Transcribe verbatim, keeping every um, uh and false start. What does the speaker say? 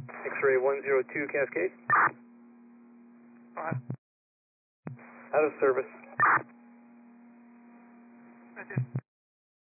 X-ray one zero two Cascade. Alright. Out of service. That's it.